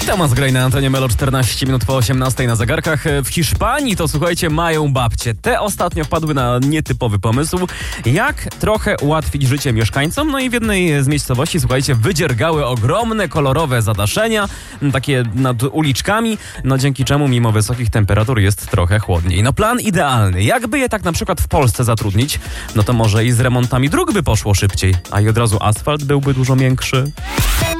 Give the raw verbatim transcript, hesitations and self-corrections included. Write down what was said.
Tomasz Grey na antenie Melo, czternaście minut po osiemnastej na zegarkach. W Hiszpanii to, słuchajcie, mają babcie. Te ostatnio wpadły na nietypowy pomysł, jak trochę ułatwić życie mieszkańcom. No i w jednej z miejscowości, słuchajcie, wydziergały ogromne, kolorowe zadaszenia, takie nad uliczkami, no dzięki czemu mimo wysokich temperatur jest trochę chłodniej. No plan idealny. Jakby je tak na przykład w Polsce zatrudnić, no to może i z remontami dróg by poszło szybciej, a i od razu asfalt byłby dużo miększy.